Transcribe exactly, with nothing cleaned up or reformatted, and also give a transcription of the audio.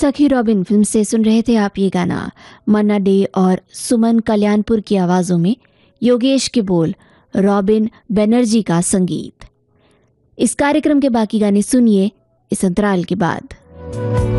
सखी robin film से सुन रहे थे आप ये गाना। मन्ना डे और सुमन कल्याणपुर की आवाज़ों में, योगेश के बोल, रॉबिन बनर्जी का संगीत। इस कार्यक्रम के बाकी गाने सुनिए इस अंतराल के बाद।